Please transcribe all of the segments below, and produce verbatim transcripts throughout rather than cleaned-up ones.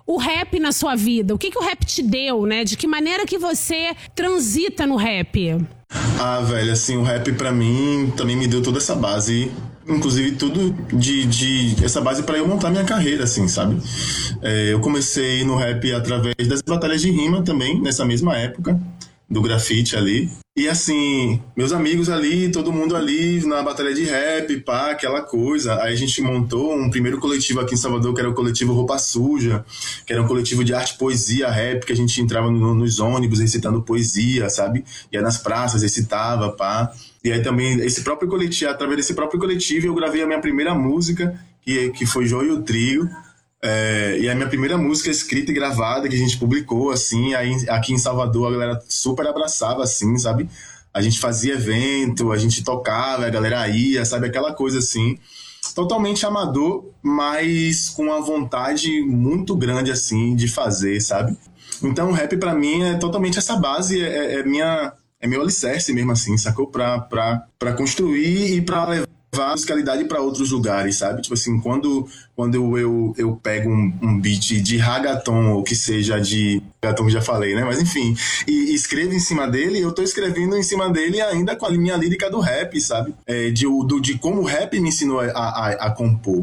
o rap na sua vida? O que, que o rap te deu, né? De que maneira que você transita no rap? Ah, velho, assim, o rap pra mim também me deu toda essa base, inclusive tudo de, de essa base pra eu montar minha carreira, assim, sabe? É, eu comecei no rap através das batalhas de rima também, nessa mesma época, do grafite ali. E assim, meus amigos ali, todo mundo ali na batalha de rap, pá, aquela coisa. Aí a gente montou um primeiro coletivo aqui em Salvador, que era o coletivo Roupa Suja, que era um coletivo de arte, poesia, rap, que a gente entrava no, nos ônibus recitando poesia, sabe? Ia nas praças, recitava, pá. E aí também, esse próprio coletivo, através desse próprio coletivo, eu gravei a minha primeira música, que, que foi Joio e o Trio. É, e a minha primeira música escrita e gravada que a gente publicou, assim, aí aqui em Salvador a galera super abraçava, assim, sabe? A gente fazia evento, a gente tocava, a galera ia, sabe? Aquela coisa assim, totalmente amador, mas com uma vontade muito grande, assim, de fazer, sabe? Então o rap pra mim é totalmente essa base, é, é, minha, é meu alicerce mesmo, assim, sacou? Pra, pra, pra construir e pra levar levar a musicalidade para outros lugares, sabe? Tipo assim, quando, quando eu, eu, eu pego um, um beat de ragaton, ou que seja de ragaton que já falei, né? Mas enfim, e, e escrevo em cima dele, eu tô escrevendo em cima dele ainda com a minha lírica do rap, sabe? É, de, do, de como o rap me ensinou a, a, a compor.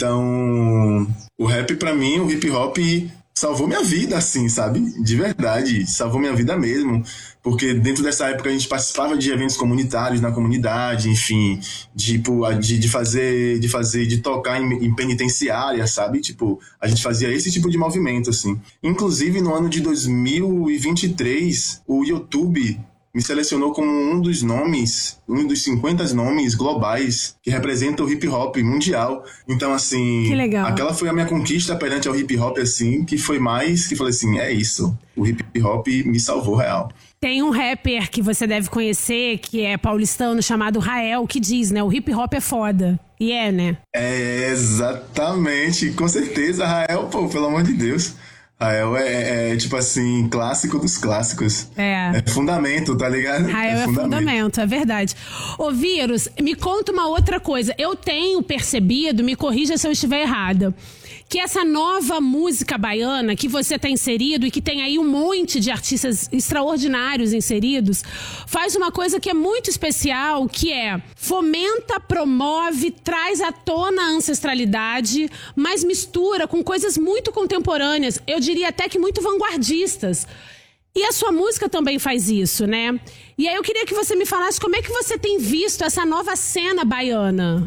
Então, o rap pra mim, o hip hop salvou minha vida, assim, sabe? De verdade, salvou minha vida mesmo. Porque dentro dessa época a gente participava de eventos comunitários na comunidade, enfim, tipo, de, de fazer, de fazer, de tocar em, em penitenciária, sabe? Tipo, a gente fazia esse tipo de movimento, assim. Inclusive, no ano de dois mil e vinte e três, o YouTube me selecionou como um dos nomes, um dos cinquenta nomes globais que representam o hip hop mundial. Então, assim, que legal. Aquela foi a minha conquista perante ao hip hop, assim, que foi mais, que falei assim, é isso, o hip hop me salvou real. Tem um rapper que você deve conhecer, que é paulistano, chamado Rael, que diz, né, o hip hop é foda. E é, né? É, exatamente, com certeza, Rael, pô, pelo amor de Deus. Rael é, é, é, tipo assim, clássico dos clássicos. É. É fundamento, tá ligado? Rael é, é fundamento. fundamento, é verdade. Ô, Vírus, me conta uma outra coisa. Eu tenho percebido, me corrija se eu estiver errada, que essa nova música baiana que você está inserido e que tem aí um monte de artistas extraordinários inseridos, faz uma coisa que é muito especial, que é fomenta, promove, traz à tona a ancestralidade, mas mistura com coisas muito contemporâneas, eu diria até que muito vanguardistas. E a sua música também faz isso, né? E aí eu queria que você me falasse como é que você tem visto essa nova cena baiana.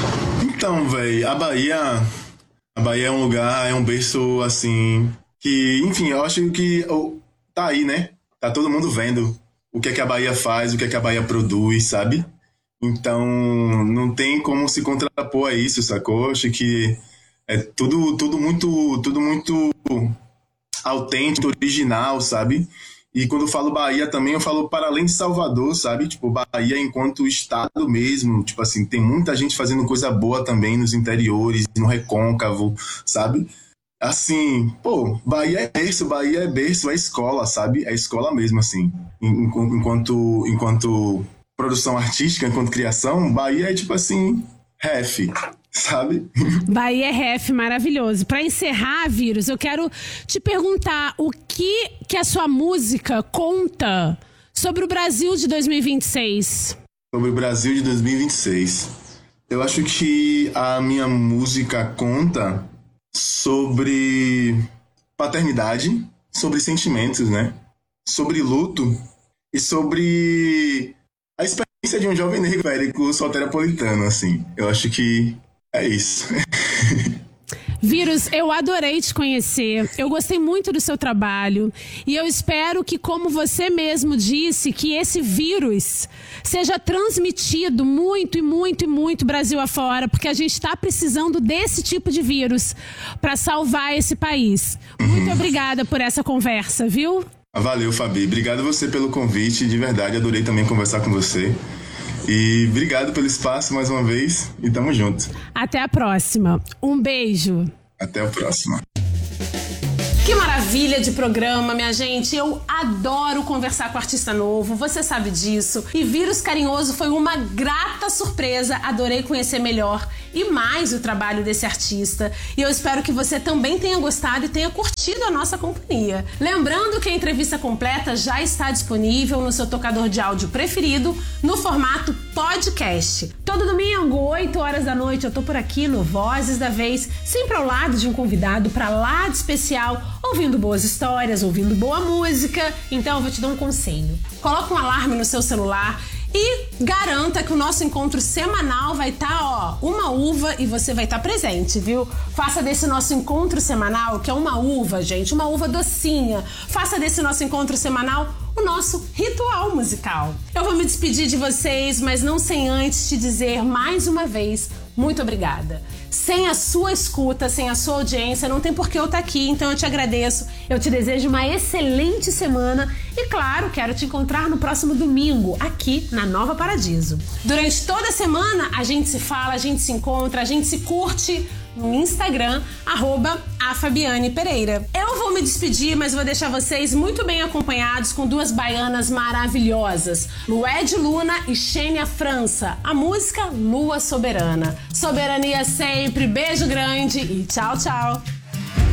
Então, véi, a Bahia... A Bahia é um lugar, é um berço, assim, que, enfim, eu acho que oh, tá aí, né? Tá todo mundo vendo o que é que a Bahia faz, o que é que a Bahia produz, sabe? Então, não tem como se contrapor a isso, sacou? Eu acho que é tudo, tudo muito, tudo muito autêntico, original, sabe? E quando eu falo Bahia também, eu falo para além de Salvador, sabe? Tipo, Bahia enquanto estado mesmo. Tipo assim, tem muita gente fazendo coisa boa também nos interiores, no recôncavo, sabe? Assim, pô, Bahia é berço, Bahia é berço, é escola, sabe? É escola mesmo, assim. Enquanto, enquanto produção artística, enquanto criação, Bahia é tipo assim, ref, sabe? Bahia é ref, maravilhoso. Para encerrar, Vírus, eu quero te perguntar o que que a sua música conta sobre o Brasil de dois mil e vinte e seis? Sobre o Brasil de dois mil e vinte e seis. Eu acho que a minha música conta sobre paternidade, sobre sentimentos, né? Sobre luto e sobre a experiência de um jovem negro periférico soteropolitano, assim. Eu acho que é isso. Vírus, eu adorei te conhecer, eu gostei muito do seu trabalho e eu espero que, como você mesmo disse, que esse vírus seja transmitido muito e muito e muito Brasil afora, porque a gente está precisando desse tipo de vírus para salvar esse país. Muito obrigada por essa conversa, viu? Valeu, Fabi. Obrigado você pelo convite, de verdade, adorei também conversar com você. E obrigado pelo espaço mais uma vez e tamo junto. Até a próxima. Um beijo. Até a próxima. Que maravilha de programa, minha gente. Eu adoro conversar com artista novo, você sabe disso. E Vírus Carinhoso foi uma grata surpresa, adorei conhecer melhor. e mais o trabalho desse artista. E eu espero que você também tenha gostado e tenha curtido a nossa companhia. Lembrando que a entrevista completa já está disponível no seu tocador de áudio preferido, no formato podcast. Todo domingo, oito horas da noite, eu tô por aqui no Vozes da Vez, sempre ao lado de um convidado pra lá de especial, ouvindo boas histórias, ouvindo boa música. Então eu vou te dar um conselho. Coloca um alarme no seu celular e garanta que o nosso encontro semanal vai estar, ó, uma uva e você vai estar presente, viu? Faça desse nosso encontro semanal, que é uma uva, gente, uma uva docinha. Faça desse nosso encontro semanal o nosso ritual musical. Eu vou me despedir de vocês, mas não sem antes te dizer mais uma vez, muito obrigada. Sem a sua escuta, sem a sua audiência, não tem por que eu estar aqui, então eu te agradeço. Eu te desejo uma excelente semana e, claro, quero te encontrar no próximo domingo, aqui na Nova Paradiso. Durante toda a semana, a gente se fala, a gente se encontra, a gente se curte no Instagram, arroba a Fabiane Pereira. Eu vou me despedir, mas vou deixar vocês muito bem acompanhados com duas baianas maravilhosas, Lued Luna e Xênia França. A música Lua Soberana. Soberania sempre, beijo grande e tchau, tchau!